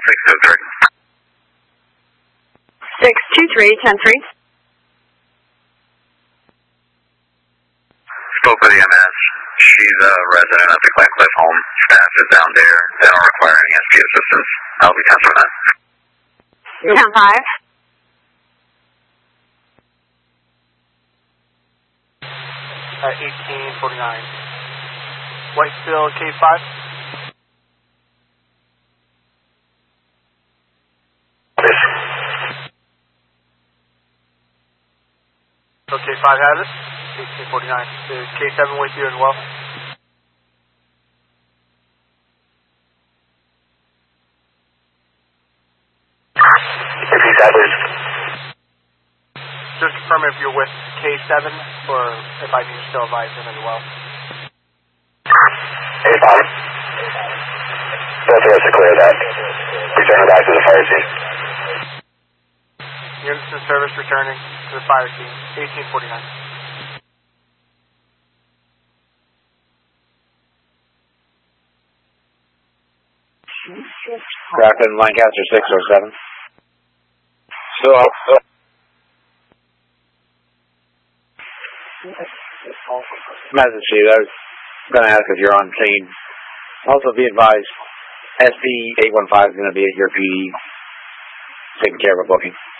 623, 10-3. Spoke with EMS. She's a resident at the Glencliff home. Staff is down there. They don't require any SP assistance. I'll be 10 from that. 10-5. At 1849. Whiteville K5. So K5 has it. 1849. Is K7 with you as well? Just confirm if you're with K7 or if I need to still advise him as well. K5. Both of us are clear of that. Returning back to the fire scene. Units in service returning to the fire scene. 1849. Rapid Lancaster 607. Message to you. I was going to ask if you're on scene. Also, be advised, SP 815 is going to be at your PD taking care of a booking.